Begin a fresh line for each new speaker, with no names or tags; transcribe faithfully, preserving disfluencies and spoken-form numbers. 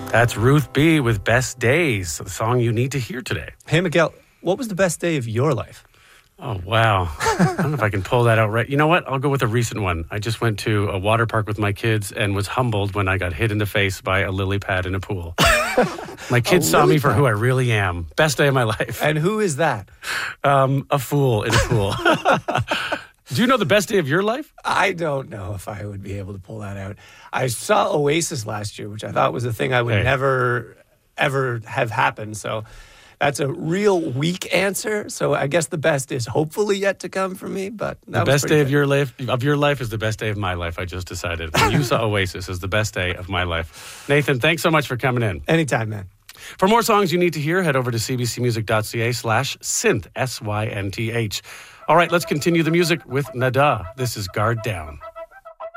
That's Ruth B. with Best Days, the song you need to hear today.
Hey, Miguel, what was the best day of your life?
Oh, wow. I don't know if I can pull that out right. You know what? I'll go with a recent one. I just went to a water park with my kids and was humbled when I got hit in the face by a lily pad in a pool. My kids saw me for who I really am. Best day of my life.
And who is that?
Um, a fool in a pool. Do you know the best day of your life?
I don't know if I would be able to pull that out. I saw Oasis last year, which I thought was a thing I would
Hey.
never, ever have happen. So that's a real weak answer. So I guess the best is hopefully yet to come for me. But that
The
was
best
pretty
day of
good.
your life of your life is the best day of my life. I just decided. When you saw Oasis is the best day of my life. Nathan, thanks so much for coming in.
Anytime, man.
For more songs you need to hear, head over to cbcmusic.ca slash synth, S Y N T H. All right, let's continue the music with Nada. This is Guard Down.